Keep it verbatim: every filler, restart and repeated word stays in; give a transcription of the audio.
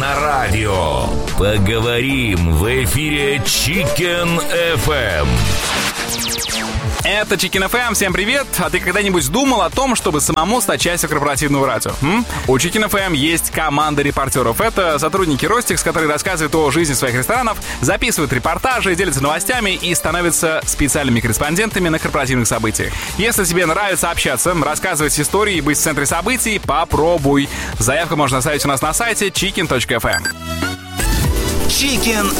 на радио. Поговорим в эфире Chicken эф эм. Это Chicken эф эм, всем привет! А ты когда-нибудь думал о том, чтобы самому стать частью корпоративного радио? М? У Chicken эф эм есть команда репортеров. Это сотрудники Ростикс, которые рассказывают о жизни своих ресторанов, записывают репортажи, делятся новостями и становятся специальными корреспондентами на корпоративных событиях. Если тебе нравится общаться, рассказывать истории и быть в центре событий, попробуй. Заявку можно оставить у нас на сайте chicken точка эф эм. Chicken